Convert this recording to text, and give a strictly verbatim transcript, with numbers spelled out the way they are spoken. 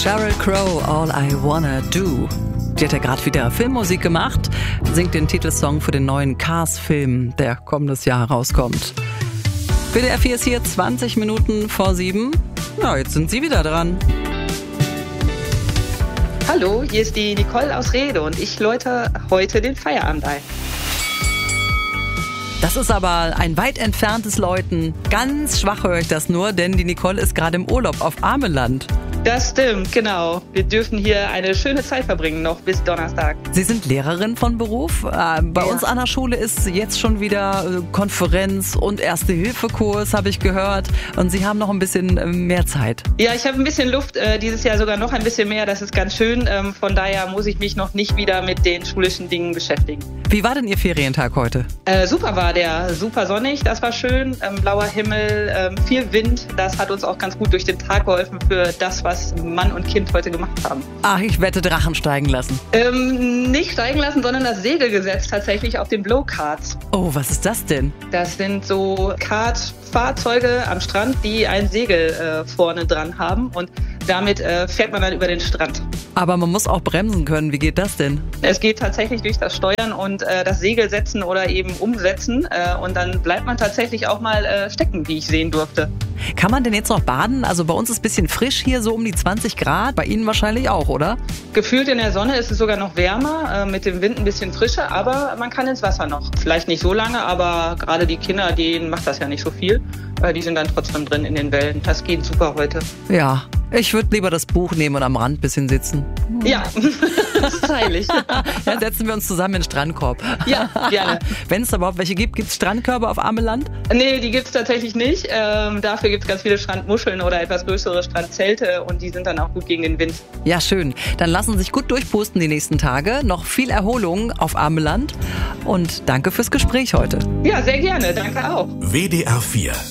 Sheryl Crow, All I Wanna Do. Die hat ja gerade wieder Filmmusik gemacht, singt den Titelsong für den neuen Cars-Film, der kommendes Jahr rauskommt. W D R vier ist hier, zwanzig Minuten vor sieben. Ja, jetzt sind Sie wieder dran. Hallo, hier ist die Nicole aus Rede und ich läute heute den Feierabend ein. Das ist aber ein weit entferntes Läuten. Ganz schwach höre ich das nur, denn die Nicole ist gerade im Urlaub auf Ameland. Das stimmt, genau. Wir dürfen hier eine schöne Zeit verbringen, noch bis Donnerstag. Sie sind Lehrerin von Beruf. Äh, bei ja. uns an der Schule ist jetzt schon wieder äh, Konferenz und Erste-Hilfe-Kurs, habe ich gehört. Und Sie haben noch ein bisschen äh, mehr Zeit. Ja, ich habe ein bisschen Luft, äh, dieses Jahr sogar noch ein bisschen mehr. Das ist ganz schön. Ähm, von daher muss ich mich noch nicht wieder mit den schulischen Dingen beschäftigen. Wie war denn Ihr Ferientag heute? Äh, super war der, super sonnig, das war schön. Ähm, blauer Himmel, ähm, viel Wind. Das hat uns auch ganz gut durch den Tag geholfen für das, was was Mann und Kind heute gemacht haben. Ach, ich wette, Drachen steigen lassen. Ähm, nicht steigen lassen, sondern das Segel gesetzt tatsächlich auf den Blowkarts. Oh, was ist das denn? Das sind so Kartfahrzeuge am Strand, die ein Segel äh, vorne dran haben und damit äh, fährt man dann über den Strand. Aber man muss auch bremsen können. Wie geht das denn? Es geht tatsächlich durch das Steuern und äh, das Segel setzen oder eben umsetzen äh, und dann bleibt man tatsächlich auch mal äh, stecken, wie ich sehen durfte. Kann man denn jetzt noch baden? Also bei uns ist es ein bisschen frisch hier, so um die zwanzig Grad. Bei Ihnen wahrscheinlich auch, oder? Gefühlt in der Sonne ist es sogar noch wärmer, äh, mit dem Wind ein bisschen frischer, aber man kann ins Wasser noch. Vielleicht nicht so lange, aber gerade die Kinder, denen macht das ja nicht so viel. Äh, die sind dann trotzdem drin in den Wellen. Das geht super heute. Ja, ich würde lieber das Buch nehmen und am Rand ein bisschen sitzen. Ja, stylisch. Dann setzen wir uns zusammen in den Strandkorb. Ja, gerne. Wenn es da überhaupt welche gibt, gibt es Strandkörbe auf Ameland? Nee, die gibt es tatsächlich nicht. Ähm, dafür gibt es ganz viele Strandmuscheln oder etwas größere Strandzelte und die sind dann auch gut gegen den Wind. Ja, schön. Dann lassen Sie sich gut durchpusten die nächsten Tage. Noch viel Erholung auf Ameland und danke fürs Gespräch heute. Ja, sehr gerne. Danke auch. W D R vier